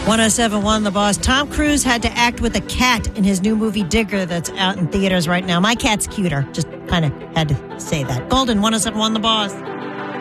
1071 The Boss. Tom Cruise had to act with a cat in his new movie Digger that's out in theaters right now. My cat's cuter. Just kind of had to say that. Golden, 1071 The Boss.